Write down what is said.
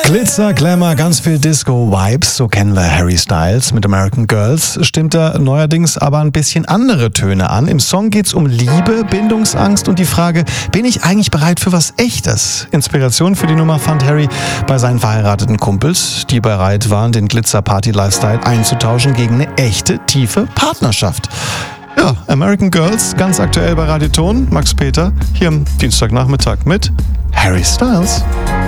Glitzer, Glamour, ganz viel Disco-Vibes, so kennen wir Harry Styles mit American Girls. Stimmt er neuerdings aber ein bisschen andere Töne an. Im Song geht's um Liebe, Bindungsangst und die Frage, bin ich eigentlich bereit für was Echtes? Inspiration für die Nummer fand Harry bei seinen verheirateten Kumpels, die bereit waren, den Glitzer-Party-Lifestyle einzutauschen gegen eine echte, tiefe Partnerschaft. Ja, American Girls, ganz aktuell bei Radio Ton. Max Peter, hier am Dienstagnachmittag mit Harry Styles.